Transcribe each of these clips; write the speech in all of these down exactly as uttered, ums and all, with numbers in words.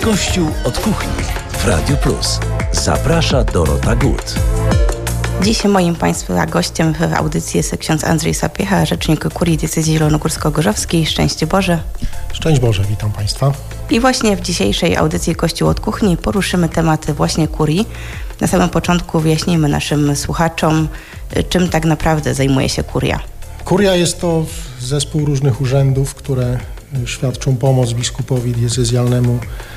Kościół od kuchni w Radiu Plus. Zaprasza Dorota Gut. Dziś moim Państwa gościem w audycji jest ksiądz Andrzej Sapiecha, rzecznik Kurii Diecezji Zielonogórsko-Gorzowskiej. Szczęście Boże. Szczęść Boże, witam Państwa. I właśnie w dzisiejszej audycji Kościół od kuchni poruszymy tematy właśnie kurii. Na samym początku wyjaśnijmy naszym słuchaczom, czym tak naprawdę zajmuje się kuria. Kuria jest to zespół różnych urzędów, które świadczą pomoc biskupowi diecezjalnemu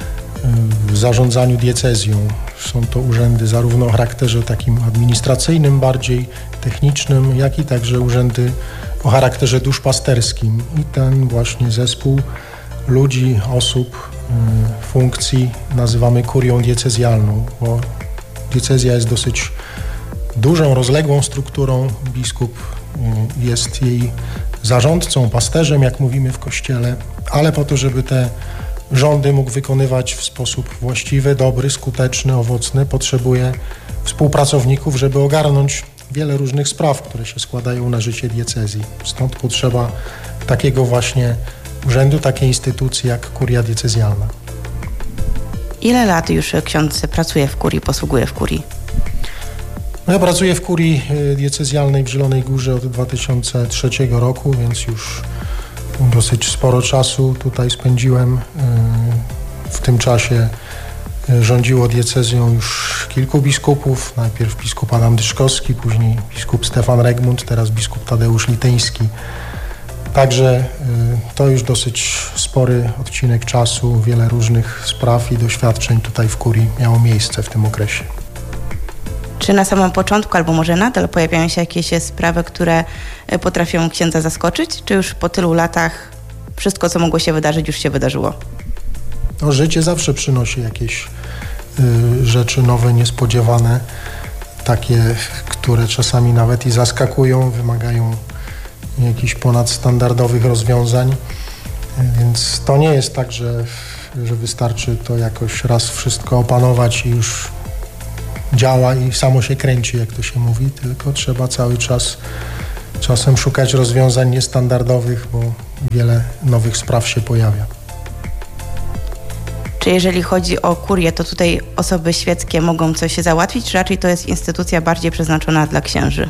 w zarządzaniu diecezją. Są to urzędy zarówno o charakterze takim administracyjnym, bardziej technicznym, jak i także urzędy o charakterze duszpasterskim. I ten właśnie zespół ludzi, osób, funkcji nazywamy kurią diecezjalną, bo diecezja jest dosyć dużą, rozległą strukturą. Biskup jest jej zarządcą, pasterzem, jak mówimy w Kościele, ale po to, żeby te rządy mógł wykonywać w sposób właściwy, dobry, skuteczny, owocny, potrzebuje współpracowników, żeby ogarnąć wiele różnych spraw, które się składają na życie diecezji. Stąd potrzeba takiego właśnie urzędu, takiej instytucji jak kuria diecezjalna. Ile lat już ksiądz pracuje w kurii, posługuje w kurii? No ja pracuję w kurii diecezjalnej w Zielonej Górze od dwa tysiące trzeciego roku, więc już dosyć sporo czasu tutaj spędziłem. W tym czasie rządziło diecezją już kilku biskupów. Najpierw biskup Adam Dyszkowski, później biskup Stefan Regmund, teraz biskup Tadeusz Lityński. Także to już dosyć spory odcinek czasu. Wiele różnych spraw i doświadczeń tutaj w kurii miało miejsce w tym okresie. Czy na samym początku, albo może nadal pojawiają się jakieś sprawy, które potrafią księdza zaskoczyć? Czy już po tylu latach wszystko, co mogło się wydarzyć, już się wydarzyło? No, życie zawsze przynosi jakieś y, rzeczy nowe, niespodziewane, takie, które czasami nawet i zaskakują, wymagają jakichś ponadstandardowych rozwiązań. Więc to nie jest tak, że, że wystarczy to jakoś raz wszystko opanować i już działa i samo się kręci, jak to się mówi, tylko trzeba cały czas czasem szukać rozwiązań niestandardowych, bo wiele nowych spraw się pojawia. Czy jeżeli chodzi o kurię, to tutaj osoby świeckie mogą coś załatwić, czy raczej to jest instytucja bardziej przeznaczona dla księży?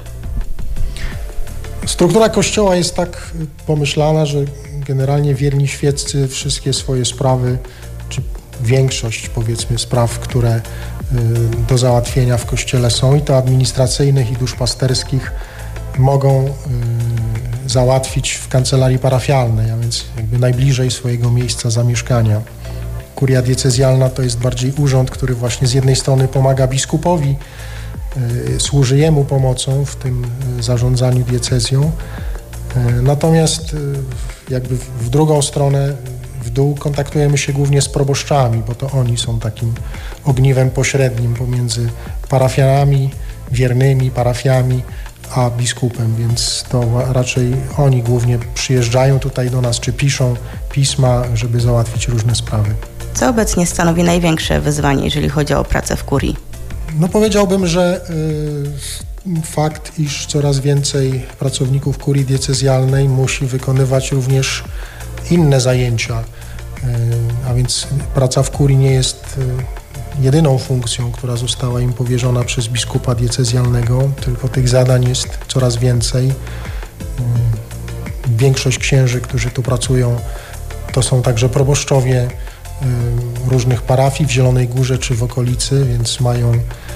Struktura Kościoła jest tak pomyślana, że generalnie wierni świeccy wszystkie swoje sprawy, czy większość powiedzmy spraw, które do załatwienia w Kościele są, i to administracyjnych, i duszpasterskich, mogą y, załatwić w kancelarii parafialnej, a więc jakby najbliżej swojego miejsca zamieszkania. Kuria diecezjalna to jest bardziej urząd, który właśnie z jednej strony pomaga biskupowi, y, służy jemu pomocą w tym y, zarządzaniu diecezją, y, natomiast y, jakby w drugą stronę, w dół, kontaktujemy się głównie z proboszczami, bo to oni są takim ogniwem pośrednim pomiędzy parafianami, wiernymi parafiami, a biskupem, więc to raczej oni głównie przyjeżdżają tutaj do nas, czy piszą pisma, żeby załatwić różne sprawy. Co obecnie stanowi największe wyzwanie, jeżeli chodzi o pracę w kurii? No powiedziałbym, że y, fakt, iż coraz więcej pracowników kurii diecezjalnej musi wykonywać również inne zajęcia, a więc praca w kurii nie jest jedyną funkcją, która została im powierzona przez biskupa diecezjalnego, tylko tych zadań jest coraz więcej. Większość księży, którzy tu pracują, to są także proboszczowie różnych parafii w Zielonej Górze czy w okolicy, więc mają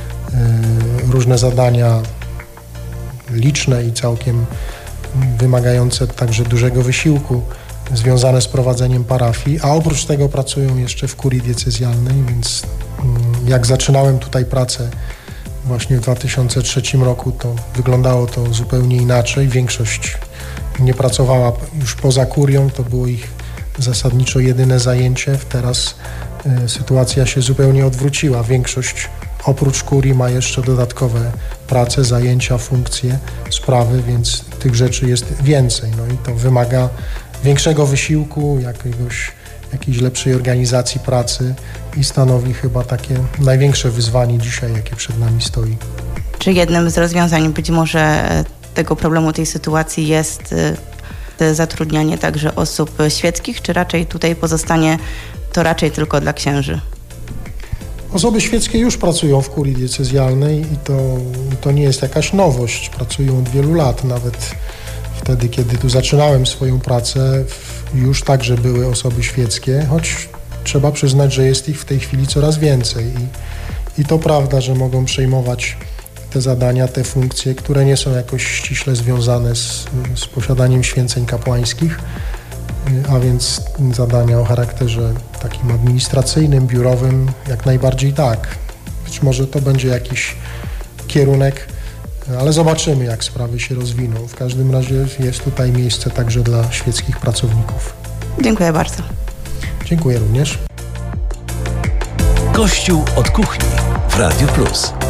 różne zadania liczne i całkiem wymagające także dużego wysiłku, związane z prowadzeniem parafii, a oprócz tego pracują jeszcze w kurii diecezjalnej, więc jak zaczynałem tutaj pracę właśnie w dwa tysiące trzecim roku, to wyglądało to zupełnie inaczej. Większość nie pracowała już poza kurią, to było ich zasadniczo jedyne zajęcie. Teraz y, sytuacja się zupełnie odwróciła. Większość oprócz kurii ma jeszcze dodatkowe prace, zajęcia, funkcje, sprawy, więc tych rzeczy jest więcej. No i to wymaga większego wysiłku, jakiegoś, jakiejś lepszej organizacji pracy i stanowi chyba takie największe wyzwanie dzisiaj, jakie przed nami stoi. Czy jednym z rozwiązań być może tego problemu, tej sytuacji jest zatrudnianie także osób świeckich, czy raczej tutaj pozostanie to raczej tylko dla księży? Osoby świeckie już pracują w kurii diecezjalnej i to, to nie jest jakaś nowość. Pracują od wielu lat. Nawet wtedy, kiedy tu zaczynałem swoją pracę, już także były osoby świeckie, choć trzeba przyznać, że jest ich w tej chwili coraz więcej. I, i to prawda, że mogą przejmować te zadania, te funkcje, które nie są jakoś ściśle związane z, z posiadaniem święceń kapłańskich, a więc zadania o charakterze takim administracyjnym, biurowym, jak najbardziej tak. Być może to będzie jakiś kierunek, ale zobaczymy, jak sprawy się rozwiną. W każdym razie jest tutaj miejsce także dla świeckich pracowników. Dziękuję bardzo. Dziękuję również. Kościół od kuchni w Radiu Plus.